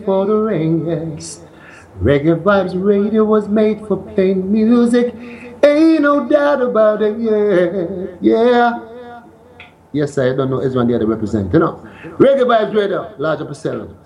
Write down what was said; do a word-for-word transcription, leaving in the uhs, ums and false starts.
for the rain, yes. Reggae Vibes Radio was made for playing music. Ain't no doubt about it, yeah. Yeah. Yes, I don't know Ezra the other represent. You know. Reggae Vibes Radio, larger percent.